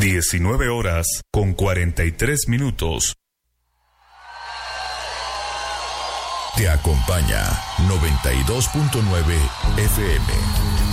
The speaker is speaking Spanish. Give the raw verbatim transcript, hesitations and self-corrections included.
diecinueve horas con cuarenta y tres minutos. Te acompaña noventa y dos punto nueve F M.